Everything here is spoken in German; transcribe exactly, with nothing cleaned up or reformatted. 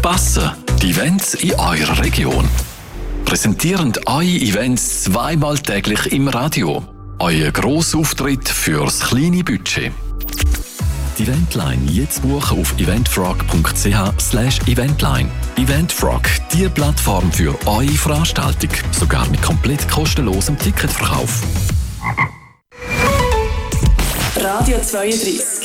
passen. Die Events in eurer Region. Präsentieren eure Events zweimal täglich im Radio. Euer Grossauftritt fürs kleine Budget. Die Eventline jetzt buchen auf eventfrog punkt c h slash eventline. Eventfrog, die Plattform für eure Veranstaltung. Sogar mit komplett kostenlosem Ticketverkauf. Radio zweiunddreißig.